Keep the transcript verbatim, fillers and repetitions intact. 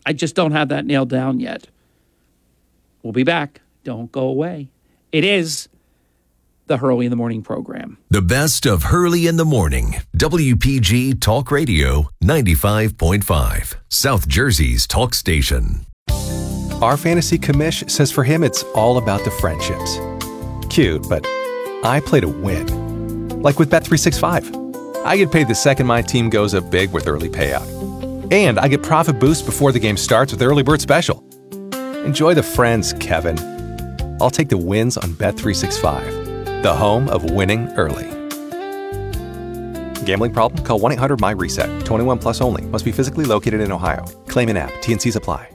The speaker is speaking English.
I just don't have that nailed down yet. We'll be back. Don't go away. It is the Hurley in the Morning program. The best of Hurley in the Morning. W P G Talk Radio ninety-five point five. South Jersey's talk station. Our fantasy commish says for him it's all about the friendships. Cute, but I play to win. Like with Bet three sixty-five. I get paid the second my team goes up big with early payout. And I get profit boost before the game starts with Early Bird Special. Enjoy the friends, Kevin. I'll take the wins on Bet three sixty-five, the home of winning early. Gambling problem? Call one eight hundred M Y RESET. twenty-one plus only. Must be physically located in Ohio. Claim in app. T N Cs apply.